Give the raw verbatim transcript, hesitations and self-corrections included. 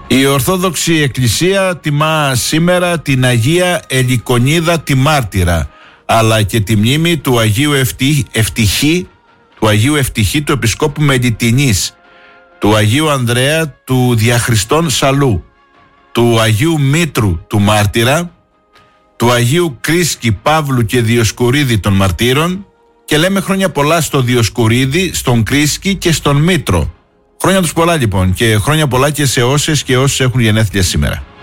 Η Ορθόδοξη Εκκλησία τιμά σήμερα την Αγία Ελικονίδα τη Μάρτυρα, αλλά και τη μνήμη του Αγίου Ευτυχή, Ευτυχή, του Αγίου Ευτυχή του Επισκόπου Μελιτινής, του Αγίου Ανδρέα του Διαχριστών Σαλού, του Αγίου Μήτρου του Μάρτυρα, του Αγίου Κρίσκη, Παύλου και Διοσκουρίδη των Μαρτύρων, και λέμε χρόνια πολλά στο Διοσκουρίδη, στον Κρίσκη και στον Μήτρο. Χρόνια τους πολλά λοιπόν, και χρόνια πολλά και σε όσες και όσους έχουν γενέθλια σήμερα.